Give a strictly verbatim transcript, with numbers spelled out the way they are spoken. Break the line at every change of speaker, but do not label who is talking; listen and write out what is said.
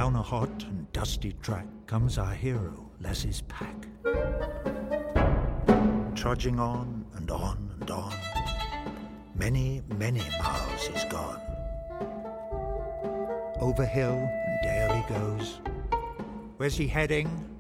Down a hot and dusty track comes our hero, Lassie's pack. Trudging on and on and on, many, many miles he's gone. Over hill and dale he goes. Where's he heading?